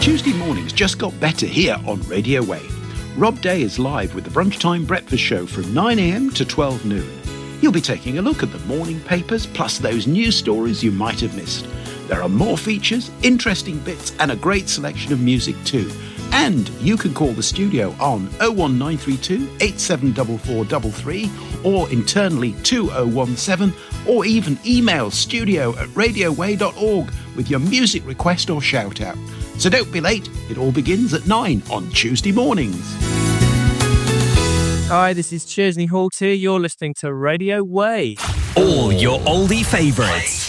Tuesday mornings just got better here on Radio Way. Rob Day is live with the Brunchtime Breakfast Show from 9am to 12 noon. He'll be taking a look at the morning papers plus those news stories you might have missed. There are more features, interesting bits and a great selection of music too. And you can call the studio on 01932 874433 or internally 2017 or even email studio@radioway.org with your music request or shout out. So don't be late, it all begins at 9 on Tuesday mornings. Hi, this is Chesney Hall here. You're listening to Radio Way. All your oldie favourites.